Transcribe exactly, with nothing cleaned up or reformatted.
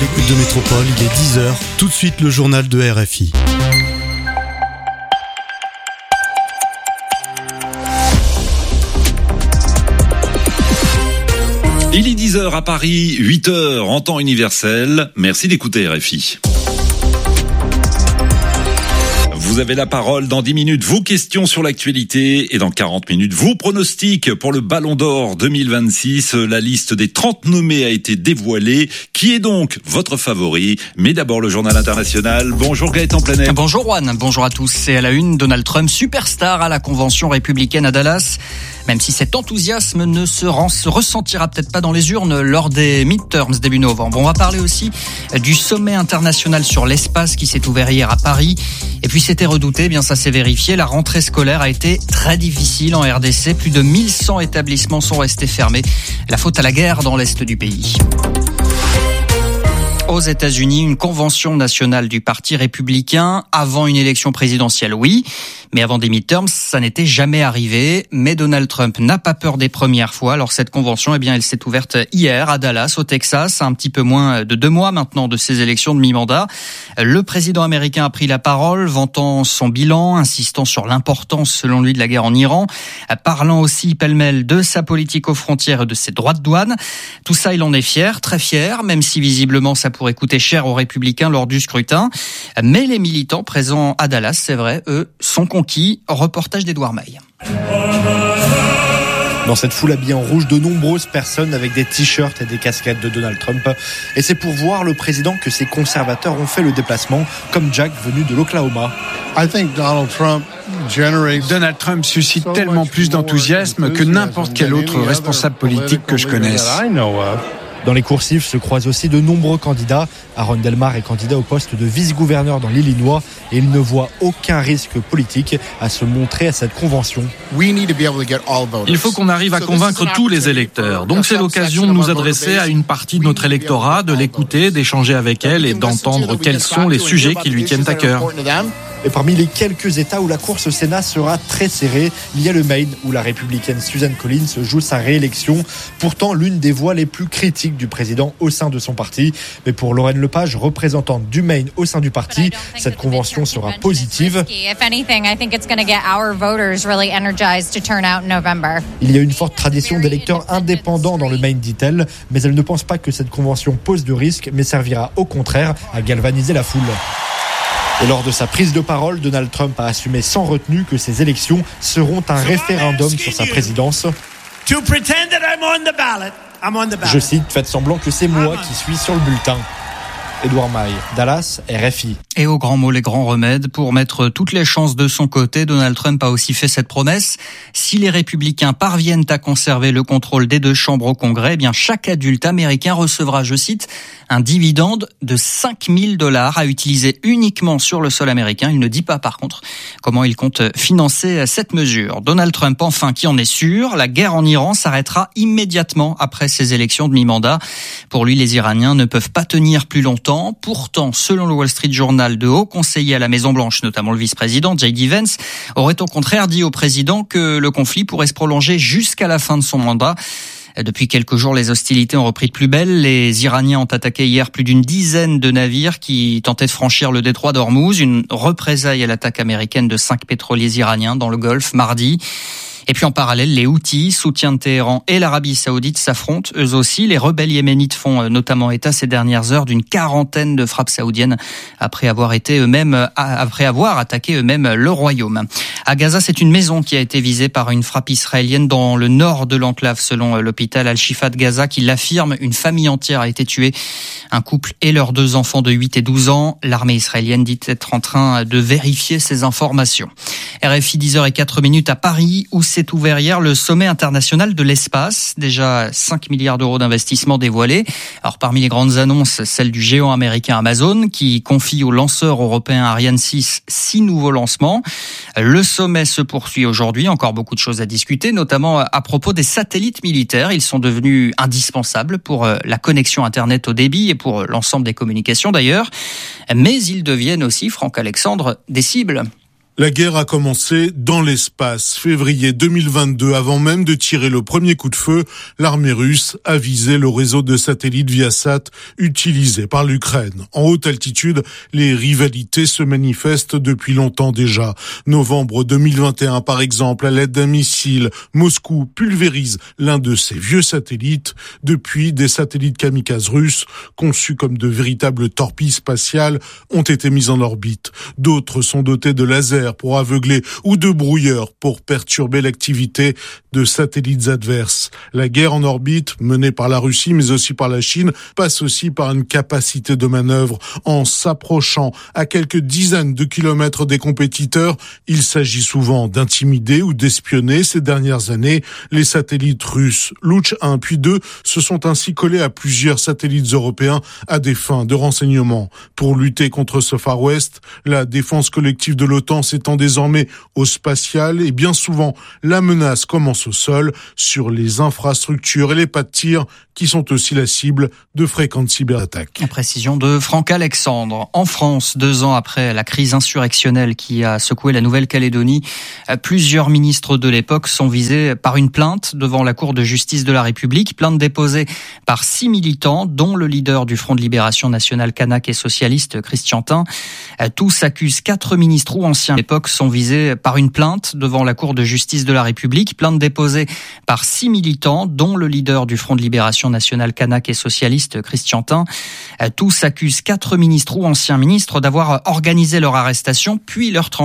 l'écoute de Métropole, il est dix heures. Tout de suite, le journal de R F I. Il est dix heures à Paris, huit heures en temps universel. Merci d'écouter R F I. Vous avez la parole dans dix minutes, vos questions sur l'actualité, et dans quarante minutes, vos pronostics pour le Ballon d'Or deux mille vingt-six. La liste des trente nommés a été dévoilée. Qui est donc votre favori? Mais d'abord le journal international. Bonjour Gaëtan Planet. Bonjour Juan, bonjour à tous. C'est à la une, Donald Trump, superstar à la convention républicaine à Dallas. Même si cet enthousiasme ne se, rend, se ressentira peut-être pas dans les urnes lors des midterms début novembre. On va parler aussi du sommet international sur l'espace qui s'est ouvert hier à Paris. Et puis c'était redouté, eh bien ça s'est vérifié. La rentrée scolaire a été très difficile en R D C. Plus de mille cent établissements sont restés fermés. La faute à la guerre dans l'est du pays. Aux États-Unis, une convention nationale du Parti républicain avant une élection présidentielle, oui. Mais avant des midterms, ça n'était jamais arrivé. Mais Donald Trump n'a pas peur des premières fois. Alors cette convention, eh bien, elle s'est ouverte hier à Dallas, au Texas, à un petit peu moins de deux mois maintenant de ces élections de mi-mandat. Le président américain a pris la parole, vantant son bilan, insistant sur l'importance, selon lui, de la guerre en Iran, parlant aussi pêle-mêle de sa politique aux frontières et de ses droits de douane. Tout ça, il en est fier, très fier, même si visiblement ça pourrait coûter cher aux républicains lors du scrutin. Mais les militants présents à Dallas, c'est vrai, eux, sont conquis. Reportage d'Edouard Maille. Dans cette foule habillée en rouge, de nombreuses personnes avec des t-shirts et des casquettes de Donald Trump. Et c'est pour voir le président que ces conservateurs ont fait le déplacement, comme Jack venu de l'Oklahoma. I think Donald Trump generates Donald Trump suscite tellement plus d'enthousiasme que n'importe quel autre responsable politique que je connaisse. Dans les coursives se croisent aussi de nombreux candidats. Aaron Delmar est candidat au poste de vice-gouverneur dans l'Illinois et il ne voit aucun risque politique à se montrer à cette convention. Il faut qu'on arrive à convaincre tous les électeurs. Donc c'est l'occasion de nous adresser à une partie de notre électorat, de l'écouter, d'échanger avec elle et d'entendre quels sont les sujets qui lui tiennent à cœur. Et parmi les quelques États où la course au Sénat sera très serrée, il y a le Maine où la républicaine Susan Collins joue sa réélection. Pourtant, l'une des voix les plus critiques du président au sein de son parti. Mais pour Lorraine Lepage, représentante du Maine au sein du parti, cette convention sera positive. Il y a une forte tradition d'électeurs indépendants dans le Maine, dit-elle, mais elle ne pense pas que cette convention pose de risque, mais servira au contraire à galvaniser la foule. Et lors de sa prise de parole, Donald Trump a assumé sans retenue que ces élections seront un référendum sur sa présidence. Je cite, faites semblant que c'est moi qui suis sur le bulletin. Edouard Maille, Dallas, R F I. Et aux grands mots, les grands remèdes. Pour mettre toutes les chances de son côté, Donald Trump a aussi fait cette promesse. Si les républicains parviennent à conserver le contrôle des deux chambres au Congrès, eh bien chaque adulte américain recevra, je cite, un dividende de cinq mille dollars à utiliser uniquement sur le sol américain. Il ne dit pas, par contre, comment il compte financer cette mesure. Donald Trump, enfin, qui en est sûr, la guerre en Iran s'arrêtera immédiatement après ces élections de mi-mandat. Pour lui, les Iraniens ne peuvent pas tenir plus longtemps. Pourtant, selon le Wall Street Journal, de hauts conseillers à la Maison-Blanche, notamment le vice-président J D Vance, aurait au contraire dit au président que le conflit pourrait se prolonger jusqu'à la fin de son mandat. Depuis quelques jours, les hostilités ont repris de plus belle. Les Iraniens ont attaqué hier plus d'une dizaine de navires qui tentaient de franchir le détroit d'Ormuz, une représaille à l'attaque américaine de cinq pétroliers iraniens dans le Golfe mardi. Et puis en parallèle, les Houthis, soutiens de Téhéran, et l'Arabie Saoudite s'affrontent eux aussi. Les rebelles yéménites font notamment état ces dernières heures d'une quarantaine de frappes saoudiennes après avoir été eux-mêmes, après avoir attaqué eux-mêmes le royaume. À Gaza, c'est une maison qui a été visée par une frappe israélienne dans le nord de l'enclave, selon l'hôpital Al-Shifa de Gaza, qui l'affirme. Une famille entière a été tuée. Un couple et leurs deux enfants de huit et douze ans. L'armée israélienne dit être en train de vérifier ces informations. R F I dix heures zéro quatre minutes à Paris, où s'est ouvert hier le sommet international de l'espace. Déjà cinq milliards d'euros d'investissement dévoilés. Alors parmi les grandes annonces, celle du géant américain Amazon, qui confie au lanceur européen Ariane six six nouveaux lancements. Le sommet se poursuit aujourd'hui. Encore beaucoup de choses à discuter, notamment à propos des satellites militaires. Ils sont devenus indispensables pour la connexion Internet au débit et pour l'ensemble des communications d'ailleurs. Mais ils deviennent aussi, Franck Alexandre, des cibles. La guerre a commencé dans l'espace. Février deux mille vingt-deux, avant même de tirer le premier coup de feu, l'armée russe a visé le réseau de satellites Viasat utilisé par l'Ukraine. En haute altitude, les rivalités se manifestent depuis longtemps déjà. Novembre deux mille vingt et un, par exemple, à l'aide d'un missile, Moscou pulvérise l'un de ses vieux satellites. Depuis, des satellites kamikazes russes, conçus comme de véritables torpilles spatiales, ont été mis en orbite. D'autres sont dotés de lasers pour aveugler ou de brouilleurs pour perturber l'activité de satellites adverses. La guerre en orbite, menée par la Russie mais aussi par la Chine, passe aussi par une capacité de manœuvre. En s'approchant à quelques dizaines de kilomètres des compétiteurs, il s'agit souvent d'intimider ou d'espionner. Ces dernières années, les satellites russes Luch un puis deux se sont ainsi collés à plusieurs satellites européens à des fins de renseignement. Pour lutter contre ce Far West, la défense collective de l'OTAN s'étend désormais au spatial et bien souvent la menace commence au sol sur les infrastructures et les pas de tir qui sont aussi la cible de fréquentes cyberattaques. La précision de Franck Alexandre. En France, deux ans après la crise insurrectionnelle qui a secoué la Nouvelle-Calédonie, plusieurs ministres de l'époque sont visés par une plainte devant la Cour de justice de la République. Plainte déposée par six militants, dont le leader du Front de libération nationale kanak et socialiste Christian Tin. Tous accusent quatre ministres ou anciens de l'époque sont visés par une plainte devant la Cour de justice de la République. Plainte déposée par six militants, dont le leader du Front de libération nationale kanak et socialiste Christian Tin. Tous accusent quatre ministres ou anciens ministres d'avoir organisé leur arrestation puis leur transfert